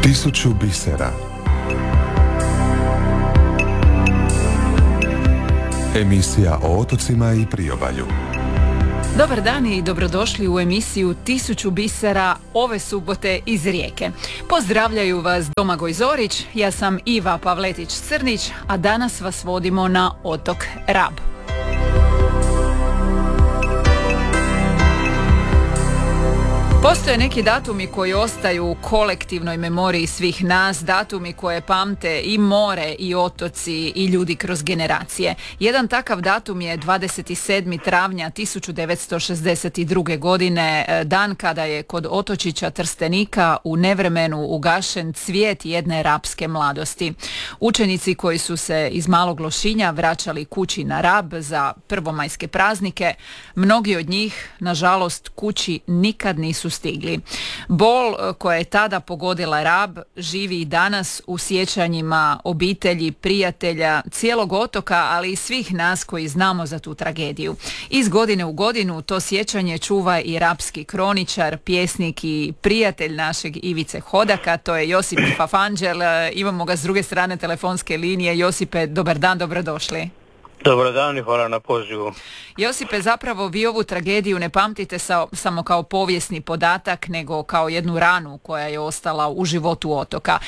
1000 bisera. Emisija o otocima i priobalju. Dobar dan i dobrodošli u emisiju 1000 bisera ove subote iz Rijeke. Pozdravljaju vas Domagoj Zorić, ja sam Iva Pavletić-Crnić, a danas vas vodimo na otok Rab. Postoje neki datumi koji ostaju u kolektivnoj memoriji svih nas, datumi koje pamte i more i otoci i ljudi kroz generacije. Jedan takav datum je 27. travnja 1962. godine, dan kada je kod otočića Trstenika u nevremenu ugašen cvijet jedne rapske mladosti. Učenici koji su se iz Malog Lošinja vraćali kući na Rab za prvomajske praznike, mnogi od njih, nažalost, kući nikad nisu stigli. Bol koja je tada pogodila Rab živi i danas u sjećanjima obitelji, prijatelja, cijelog otoka, ali i svih nas koji znamo za tu tragediju. Iz godine u godinu to sjećanje čuva i rapski kroničar, pjesnik i prijatelj našeg Ivice Hodaka, to je Josip Fafanđel. Imamo ga s druge strane telefonske linije. Josipe, dobar dan, dobrodošli. Dobar dan i hvala na pozivu. Josipe, zapravo vi ovu tragediju ne pamtite samo kao povijesni podatak, nego kao jednu ranu koja je ostala u životu otoka.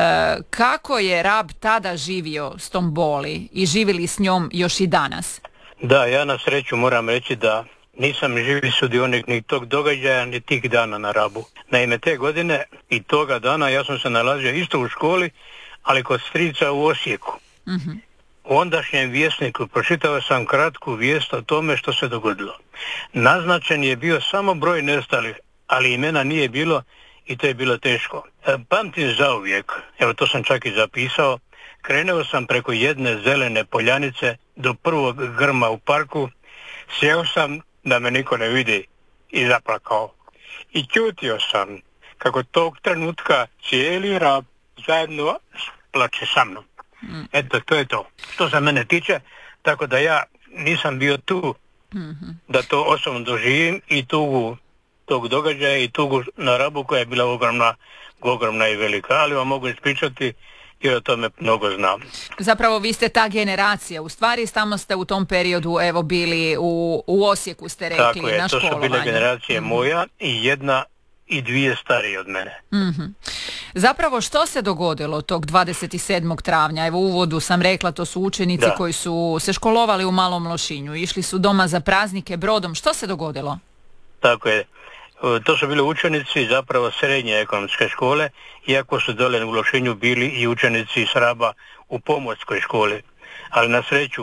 Kako je Rab tada živio s tom boli i živi li s njom još i danas? Da, ja na sreću moram reći da nisam živi sudionik ni tog događaja, ni tih dana na Rabu. Naime, te godine i toga dana ja sam se nalazio isto u školi, ali kod strica u Osijeku. Mm-hmm. U ondašnjem Vjesniku pročitao sam kratku vijest o tome što se dogodilo. Naznačen je bio samo broj nestalih, ali imena nije bilo i to je bilo teško. Pamtim zauvijek, evo to sam čak i zapisao, krenuo sam preko jedne zelene poljanice do prvog grma u parku, sjeo sam da me niko ne vidi i zaplakao. I ćutio sam kako tog trenutka cijeli Rab zajedno plače sa mnom. Eto, to je to. Što se mene tiče, tako da ja nisam bio tu da to osobno doživim i tugu tog događaja i tugu na Rabu koja je bila ogromna i velika, ali vam mogu ispričati jer o tome mnogo znam. Zapravo vi ste ta generacija, u stvari tamo ste u tom periodu evo bili u Osijeku, ste rekli, tako je, na školovanju. To su bile generacije moja i jedna i dvije starije od mene. Mm-hmm. Zapravo što se dogodilo tog 27. travnja? Evo u uvodu sam rekla, to su učenici koji su se školovali u Malom Lošinju, išli su doma za praznike brodom. Što se dogodilo? Tako je. To su bili učenici zapravo srednje ekonomske škole, iako su dole u Lošinju bili i učenici iz Raba u pomorskoj školi. Ali na sreću,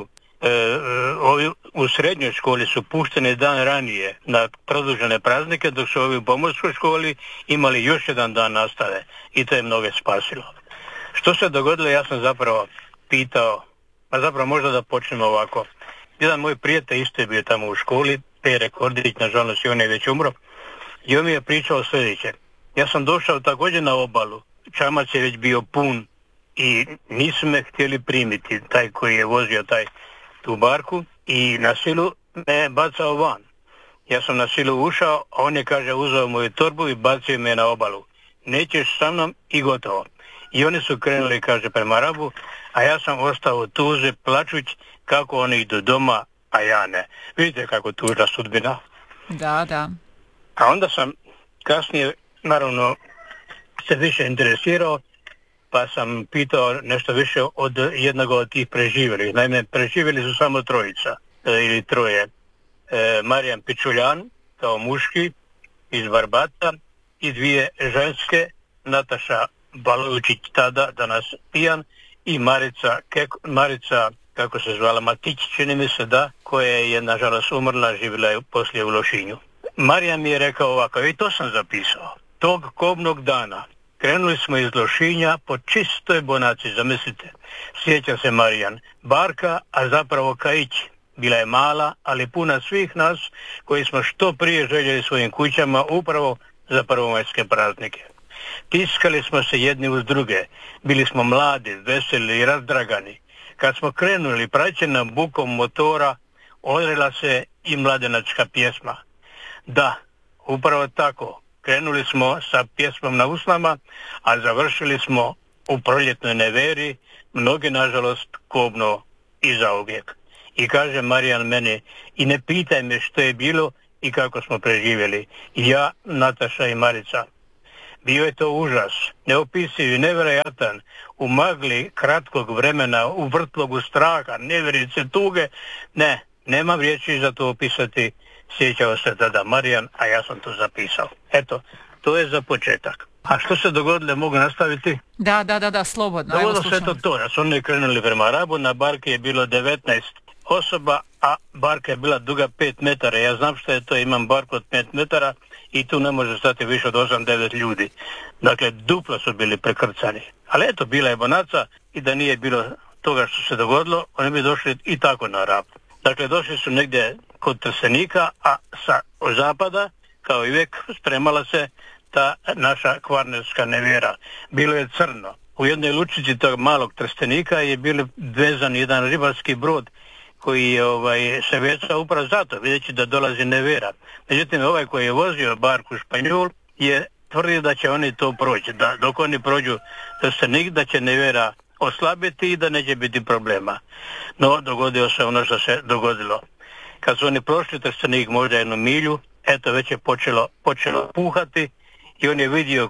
ovi u srednjoj školi su pušteni dan ranije na produžene praznike, dok su ovi u pomorskoj školi imali još jedan dan nastave i to je mnoge spasilo. Što se dogodilo, ja sam zapravo pitao, a zapravo možda da počnemo ovako. Jedan moj prijatelj isto je bio tamo u školi, Pere Kordić, nažalost i on je već umro, i on mi je pričao sljedeće. Ja sam došao također na obalu, čamac je već bio pun i nisu me htjeli primiti, taj koji je vozio tu barku, i na silu me bacao van. Ja sam na silu ušao, a on je, kaže, uzeo moju torbu i bacio me na obalu. Nećeš sa mnom i gotovo. I oni su krenuli, kaže, prema Rabu, a ja sam ostao u tuzi plačuć kako oni idu doma, a ja ne. Vidite kako tužna sudbina. Da. A onda sam kasnije, naravno, se više interesirao, pa sam pitao nešto više od jednog od tih preživjelih. Naime, preživjeli su samo trojica ili troje. Marijan Pičuljan kao muški iz Barbata i dvije ženske, Nataša Balučić tada, danas pijan, i Marica, kako se zvala, Matić, čini mi se da, koja je nažalost umrla, živjela je poslije u Lošinju. Marijan mi je rekao ovako, i to sam zapisao. Tog kobnog dana krenuli smo iz Lošinja po čistoj bonaci, zamislite. Sjeća se Marijan. Barka, a zapravo kaić. Bila je mala, ali puna svih nas koji smo što prije željeli svojim kućama upravo za prvomajske praznike. Tiskali smo se jedni uz druge. Bili smo mladi, veseli i razdragani. Kad smo krenuli praćenom bukom motora, odrela se i mladenačka pjesma. Da, upravo tako. krenuli smo sa pjesmom na usnama, a završili smo u proljetnoj neveri, mnogi nažalost kobno i zauvijek. I kaže Marijan meni, i ne pitaj me što je bilo i kako smo preživjeli. Ja, Nataša i Marica. Bio je to užas, neopisiv i nevjerojatan, u magli kratkog vremena, u vrtlogu straha, nevjerice, tuge. Ne, nemam riječi za to opisati, sjećao se tada Marijan, a ja sam to zapisao. Eto, to je za početak. A što se dogodilo, mogu nastaviti? Da, slobodno. Dogodilo se to, da su oni krenuli prema Rabu, na barke je bilo 19 osoba, a barka je bila duga 5 metara. Ja znam što je to, imam barku od 5 metara i tu ne može stati više od 8-9 ljudi. Dakle, duplo su bili prekrcani. Ali eto, bila je bonaca i da nije bilo toga što se dogodilo, oni bi došli i tako na Rab. Dakle, došli su negdje kod Trstenika, a sa zapada, kao i uvijek, spremala se ta naša kvarnerska nevjera. Bilo je crno. U jednoj lučici tog malog Trstenika je bio vezan jedan ribarski brod koji je se vezao upravo zato, videći da dolazi nevjera. Međutim, ovaj koji je vozio barku Španjol je tvrdio da će oni to proći, da dok oni prođu Trstenik, da će nevjera oslabiti i da neće biti problema. No, dogodilo se ono što se dogodilo. Kad su oni prošli Trstenik možda 1 milju, eto već je počelo puhati i on je vidio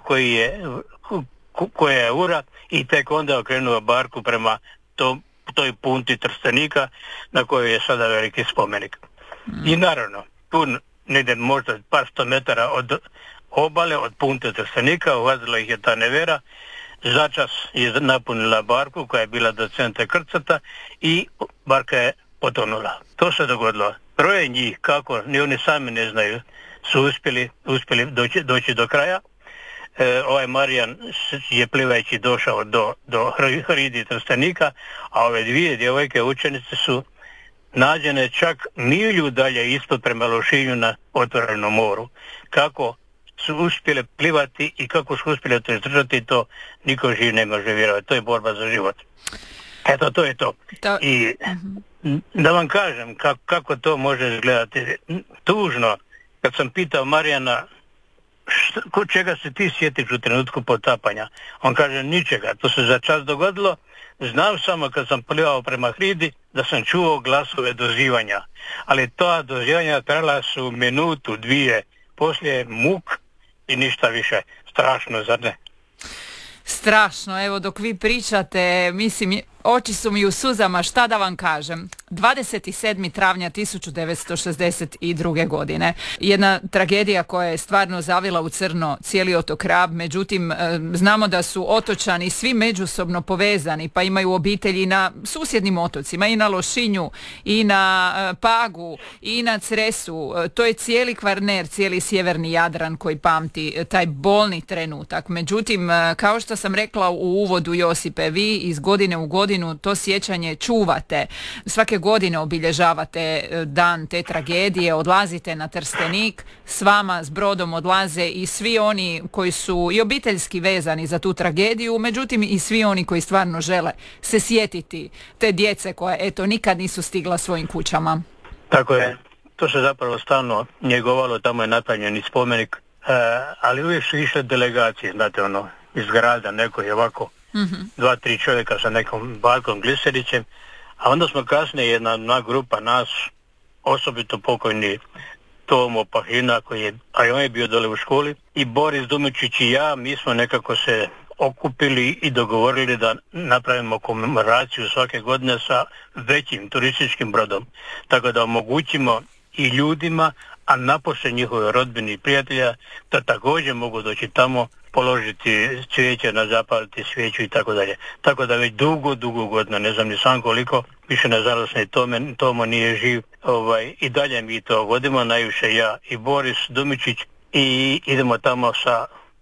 koja je ura i tek onda okrenuo barku prema toj punti Trstenika na kojoj je sada veliki spomenik. I naravno, tu negdje možda par 100 metara od obale, od punte Trstenika, uhvatila ih je ta nevjera, začas je napunila barku koja je bila do centra krcata i barka je potonula. To se dogodilo. Troje njih, kako, ni oni sami ne znaju, su uspjeli doći do kraja. Ovaj Marijan je plivajući došao do hridi Trstenika, a ove 2 djevojke učenice su nađene čak milju dalje ispod prema Lošinju na otvorenom moru. Kako su uspjele plivati i kako su uspjeli to izdržati, to niko živ ne može vjerovati. To je borba za život. Eto, to je to. I da vam kažem kako to može izgledati tužno, kad sam pitao Marijana čega se ti sjetiš u trenutku potapanja, on kaže ničega, to se za čas dogodilo, znam samo kad sam plivao prema hridi da sam čuo glasove dozivanja, ali ta dozivanja trajala su minutu, 2, poslije muk i ništa više. Strašno, zar ne? Strašno, evo dok vi pričate, mislim, oči su mi u suzama, šta da vam kažem. 27. travnja 1962. godine. Jedna tragedija koja je stvarno zavila u crno cijeli otok Rab, međutim znamo da su otočani svi međusobno povezani, pa imaju obitelji na susjednim otocima, i na Lošinju, i na Pagu, i na Cresu. To je cijeli Kvarner, cijeli sjeverni Jadran koji pamti taj bolni trenutak. Međutim, kao što sam rekla u uvodu, Josipe, vi iz godine u godinu to sjećanje čuvate. Svake godine obilježavate dan te tragedije, odlazite na Trstenik, s vama s brodom odlaze i svi oni koji su i obiteljski vezani za tu tragediju, međutim i svi oni koji stvarno žele se sjetiti te djece koja eto nikad nisu stigla svojim kućama. Tako je. To se zapravo stalno njegovalo, tamo je napravljen i spomenik, ali uvijek su išle delegacije, znate iz grada, neko je ovako 2-3 čovjeka sa nekom barkom Gliserićem, a onda smo kasnije jedna grupa nas, osobito pokojni Tomo Pahina, a on je bio dole u školi, i Boris Dumičić i ja, mi smo nekako se okupili i dogovorili da napravimo komemoraciju svake godine sa većim turističkim brodom, tako da omogućimo i ljudima, a napose njihove rodbini i prijatelja, da također mogu doći tamo, položiti cvijeće, zapaliti svijeću i tako dalje. Tako da već dugo godina, ne znam ni sam koliko, više nažalost ni Tomo nije živ, i dalje mi to vodimo, najviše ja i Boris Dumičić, i idemo tamo sa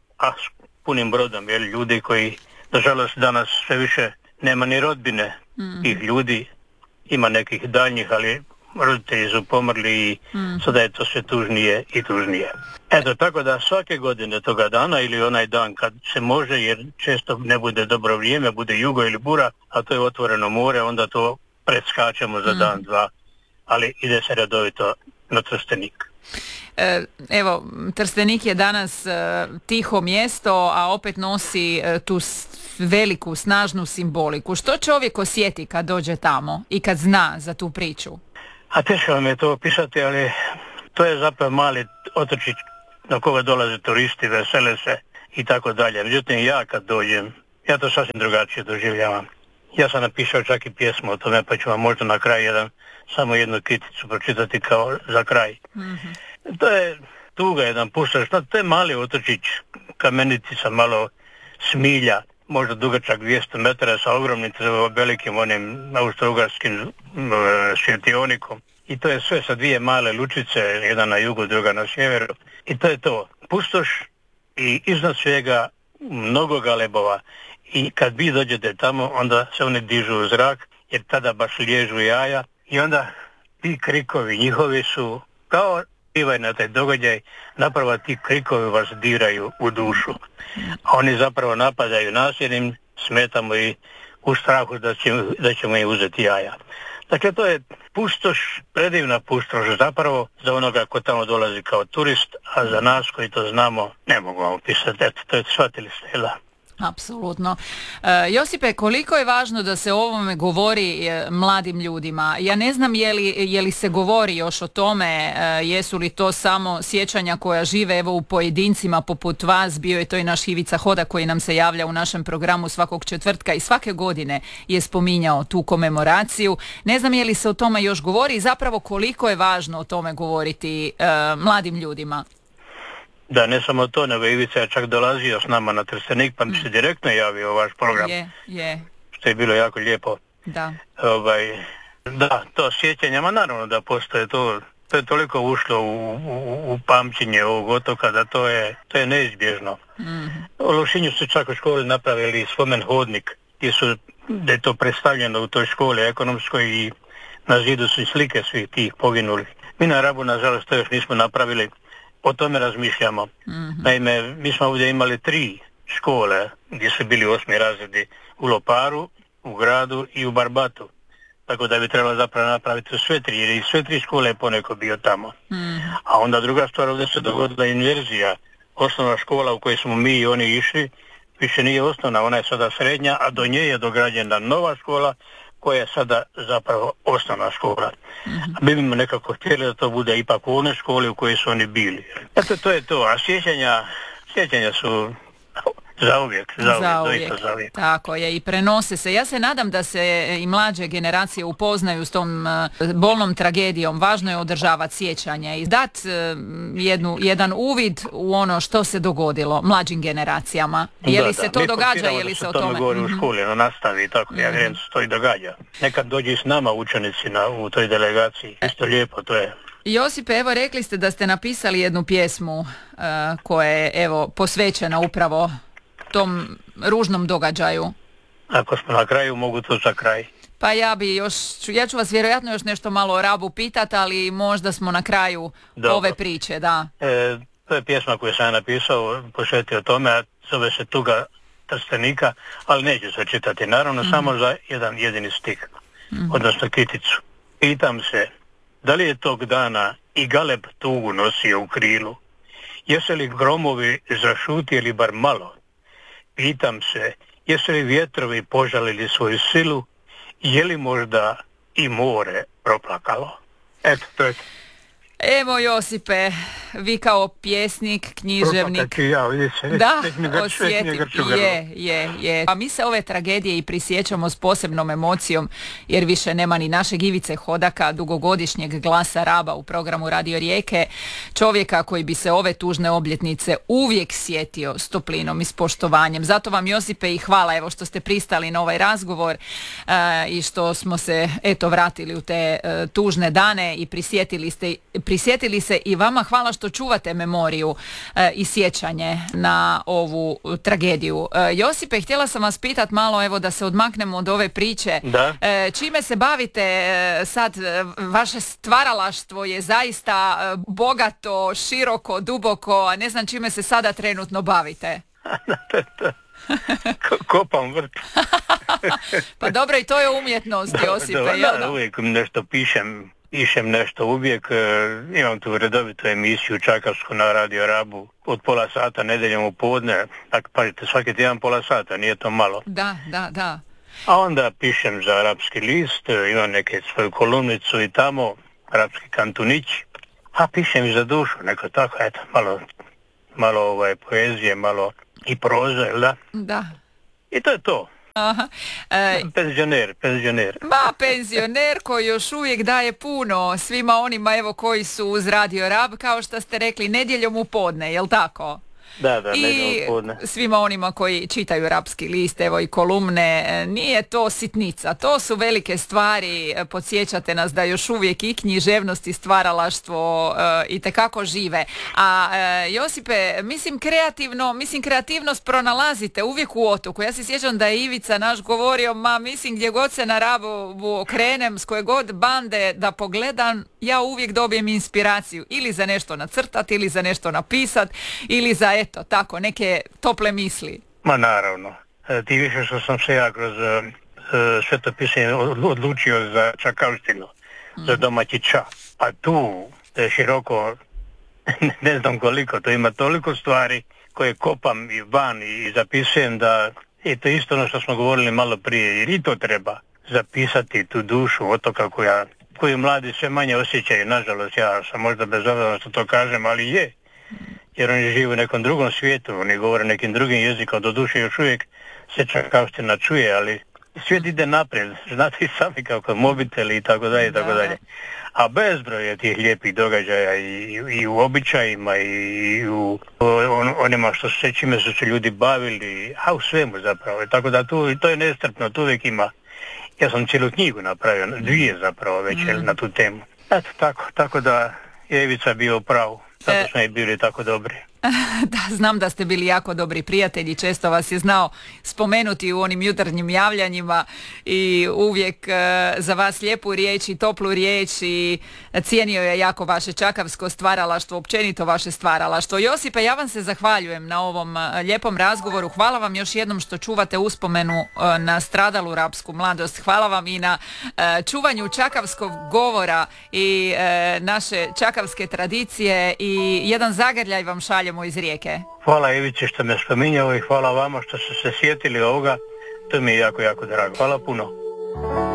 punim brodom, ljudi koji nažalost danas sve više nema ni rodbine tih ljudi, ima nekih daljnjih, ali roditelji su pomrli i sada je to sve tužnije i tužnije. Eto, tako da svake godine toga dana ili onaj dan kad se može, jer često ne bude dobro vrijeme, bude jugo ili bura, a to je otvoreno more, onda to preskačemo za dan, dva, ali ide se redovito na Trstenik. Evo, Trstenik je danas tiho mjesto, a opet nosi tu veliku, snažnu simboliku. Što čovjek osjeti kad dođe tamo i kad zna za tu priču? A teško vam je to opisati, ali to je zapravo mali otočić na koga dolaze turisti, vesele se i tako dalje. Međutim, ja kad dođem, ja to sasvim drugačije doživljavam. Ja sam napisao čak i pjesmu o tome, pa ću vam možda na kraju samo jednu kiticu pročitati kao za kraj. Mm-hmm. To je tuga, jedan pustoš, to je mali otočić, kamenicama, malo smilja, možda dugačak 200 metara sa ogromnim velikim onim austro-ugarskim svjetionikom. I to je sve sa dvije male lučice, jedna na jugu, druga na sjeveru. I to je to. Pustoš i iznad svega mnogo galebova. I kad vi dođete tamo, onda se oni dižu u zrak, jer tada baš liježu jaja. I onda ti krikovi njihovi su kao ivaj na taj događaj, napravo ti krikovi vas diraju u dušu. A oni zapravo napadaju nas jer im smetamo i u strahu da ćemo im uzeti jaja. Dakle, to je pustoš, predivna pustoš zapravo za onoga ko tamo dolazi kao turist, a za nas koji to znamo ne mogu vam opisati. Eto, to je, shvatili ste, jel da? Apsolutno. Josipe, koliko je važno da se o ovome govori mladim ljudima? Ja ne znam je li se govori još o tome, jesu li to samo sjećanja koja žive evo u pojedincima poput vas, bio je to i naš Ivica Hoda koji nam se javlja u našem programu svakog četvrtka i svake godine je spominjao tu komemoraciju. Ne znam je li se o tome još govori i zapravo koliko je važno o tome govoriti mladim ljudima? Da, ne samo to, nego Ivica je čak dolazio s nama na Trstenik, pa mi se direktno javio vaš program. Je. Što je bilo jako lijepo. Da. Da, to sjećanjama, naravno da postoje to je toliko ušlo u pamćenje ovog otoka da to je neizbježno. Mm-hmm. U Lošinju su čak u školi napravili spomen hodnik, da je to predstavljeno u toj školi ekonomskoj i na zidu su i slike svih tih poginulih. Mi na Rabu, nažalost, to još nismo napravili. O tome razmišljamo. Mm-hmm. Naime, mi smo ovdje imali 3 škole gdje su bili 8. razredi u Loparu, u Gradu i u Barbatu. Tako da bi trebalo zapravo napraviti sve 3, jer i sve 3 škole je poneko bio tamo. Mm-hmm. A onda druga stvar, ovdje se dogodila inverzija. Osnovna škola u kojoj smo mi i oni išli, više nije osnovna, ona je sada srednja, a do nje je dograđena nova škola koja je sada zapravo osnovna škola. Mm-hmm. Mi bimo nekako htjeli da to bude ipak u one škole u kojoj su oni bili. Eto, to je to. A sjećanja su zauvijek. Tako je, i prenose se. Ja se nadam da se i mlađe generacije upoznaju s tom bolnom tragedijom. Važno je održavati sjećanje i dati jedan uvid u ono što se dogodilo mlađim generacijama. Je li se to događa, je li se o tome govori u školi, na nastavi i tako. Ja vjerujem da se to i događa. Nekad dođe i s nama učenici u toj delegaciji. Isto lijepo to je. Josipe, evo rekli ste da ste napisali jednu pjesmu koja je evo posvećena upravo tom ružnom događaju. Ako smo na kraju, mogu to za kraj. Pa ja ću vas vjerojatno još nešto malo o Rabu pitati, ali možda smo na kraju ove priče, da. To je pjesma koju sam napisao, posvetio tome, a zove se Tuga Trstenika, ali neću se čitati, naravno, samo za jedan jedini stih, odnosno kiticu. Pitam se, da li je tog dana i galeb tugu nosio u krilu? Jesu li gromovi zašutjeli bar malo? Pitam se, jesu li vjetrovi požalili svoju silu? Je li možda i more proplakalo? Eto, to je. Evo Josipe, vi kao pjesnik, književnik. Da, je. A mi se ove tragedije i prisjećamo s posebnom emocijom, jer više nema ni našeg Ivice Hodaka, dugogodišnjeg glasa Raba u programu Radio Rijeke, čovjeka koji bi se ove tužne obljetnice uvijek sjetio s toplinom i s poštovanjem. Zato vam, Josipe, i hvala evo što ste pristali na ovaj razgovor i što smo se vratili u te tužne dane i prisjetili se i vama hvala što čuvate memoriju i sjećanje na ovu tragediju. Josipe, htjela sam vas pitati malo, evo da se odmaknemo od ove priče. Da. Čime se bavite sad? Vaše stvaralaštvo je zaista bogato, široko, duboko, a ne znam čime se sada trenutno bavite. Kopam vrt. Pa dobro, i to je umjetnost, Josipe. Uvijek nešto pišem pišem nešto uvijek, imam tu redovitu emisiju čakavsku na Radio Rabu od pola sata nedeljom u podne, tako pazite, svaki tjedan pola sata, nije to malo. Da. A onda pišem za Arapski list, imam neke svoju kolumnicu i tamo, Arapski kantunić, a pišem i za dušu, neko tako, eto, malo poezije, malo i proza, jel da? Da. I to je to. Aha. Penzioner. Ma, penzioner koji još uvijek daje puno svima onima evo koji su uz Radio Rab, kao što ste rekli, nedjeljom u podne, jel tako? Da, i svima onima koji čitaju Arapski list, evo i kolumne, nije to sitnica, to su velike stvari, podsjećate nas da još uvijek i književnost i stvaralaštvo itekako žive. A Josipe, mislim kreativnost pronalazite uvijek u otoku. Ja se sjećam da je Ivica naš govorio, gdje god se na Rabu okrenem, s koje god bande da pogledam, ja uvijek dobijem inspiraciju ili za nešto nacrtati, ili za nešto napisat, ili za eto, tako, neke tople misli. Ma naravno. Ti više što sam se ja kroz sve to pisanje odlučio za čakavštinu, za domaći ča. A tu široko, ne znam koliko, to ima toliko stvari koje kopam i van i zapisujem da je to isto ono što smo govorili malo prije, jer i to treba zapisati tu dušu otoka koju mladi sve manje osjećaju. Nažalost, ja sam možda bezobradan što to kažem, ali je. Jer oni žive u nekom drugom svijetu, oni govore nekim drugim jezikom, doduše još uvijek se čakavština čuje, ali svijet ide naprijed, znate i sami kako mobiteli i tako dalje, tako dalje. A bezbroj je tih lijepih događaja i u običajima i u onima čime su se ljudi bavili, a u svemu zapravo. Tako da to je nestrpno, tu uvijek ima. Ja sam cijelu knjigu napravio, 2 zapravo već na tu temu. Eto tako da je Ivica bio pravo. Zato smo i bili tako dobri. Da, znam da ste bili jako dobri prijatelji, često vas je znao spomenuti u onim jutarnjim javljanjima i uvijek za vas lijepu riječ i toplu riječ i cijenio je jako vaše čakavsko stvaralaštvo, općenito vaše stvaralaštvo. Josipe, ja vam se zahvaljujem na ovom lijepom razgovoru. Hvala vam još jednom što čuvate uspomenu na stradalu rapsku mladost. Hvala vam i na čuvanju čakavskog govora i naše čakavske tradicije i jedan zagrljaj vam šaljemo iz Rijeke. Hvala Ivice što me spominjao i hvala vama što ste se sjetili ovoga. To mi je jako, jako drago. Hvala puno.